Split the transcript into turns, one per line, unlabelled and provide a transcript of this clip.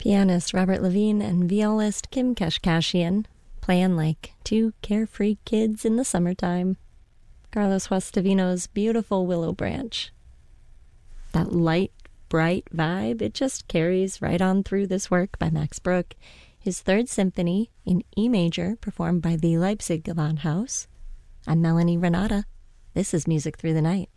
Pianist Robert Levine and violist Kim Kashkashian playing like two carefree kids in the summertime. Carlos Guastavino's beautiful Willow Branch. That light, bright vibe, it just carries right on through this work by Max Bruch, his Third Symphony in E major, performed by the Leipzig Gewandhaus. I'm Melanie Renata. This is Music Through the Night.